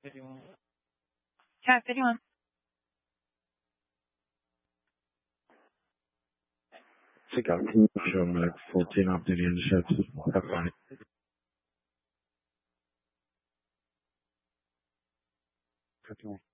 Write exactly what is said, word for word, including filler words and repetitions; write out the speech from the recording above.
Chat thirty-one. Take out show like fourteen after the end ships. Have fun. thirty-one.